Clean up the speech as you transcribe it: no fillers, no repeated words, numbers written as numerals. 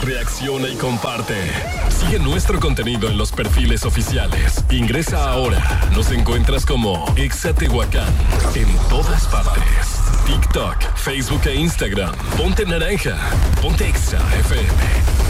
reacciona y comparte. Sigue nuestro contenido en los perfiles oficiales. Ingresa ahora. Nos encuentras como Exa Tehuacán en todas partes. TikTok, Facebook e Instagram. Ponte naranja. Ponte Exa FM.